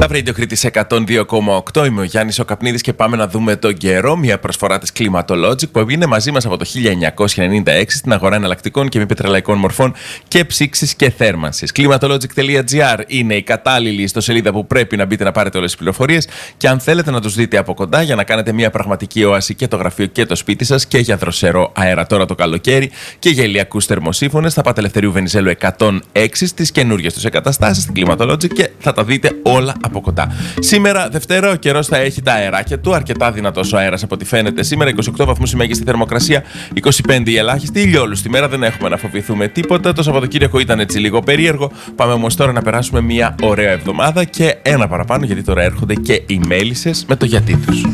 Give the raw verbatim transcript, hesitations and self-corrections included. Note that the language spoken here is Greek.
Λαβ Radio Κρήτης εκατόν δύο κόμμα οκτώ. Είμαι ο Γιάννης ο Καπνίδης και πάμε να δούμε τον καιρό. Μια προσφορά της Climatologic που είναι μαζί μας από το χίλια εννιακόσια ενενήντα έξι στην αγορά εναλλακτικών και μη πετρελαϊκών μορφών και ψήξης και θέρμανσης. Climatologic.gr είναι η κατάλληλη ιστοσελίδα που πρέπει να μπείτε να πάρετε όλες τις πληροφορίες. Και αν θέλετε να τους δείτε από κοντά για να κάνετε μια πραγματική όαση και το γραφείο και το σπίτι σας και για δροσερό αέρα τώρα το καλοκαίρι και για ηλιακούς θερμοσύφωνες, θα πάτε Ελευθερίου Βενιζέλου εκατόν έξι στις καινούργιες τους εγκαταστάσεις στην Climatologic και θα τα δείτε όλα από κοντά. Σήμερα, Δευτέρα, ο καιρός θα έχει τα αεράκια του. Αρκετά δυνατός ο αέρας από ό,τι φαίνεται. Σήμερα είκοσι οκτώ βαθμούς η μέγιστη θερμοκρασία, είκοσι πέντε η ελάχιστη. Ηλιόλου στη μέρα, δεν έχουμε να φοβηθούμε τίποτα. Το Σαββατοκύριακο ήταν έτσι λίγο περίεργο. Πάμε όμως τώρα να περάσουμε μια ωραία εβδομάδα και ένα παραπάνω, γιατί τώρα έρχονται και οι μέλισσες με το γιατί τους.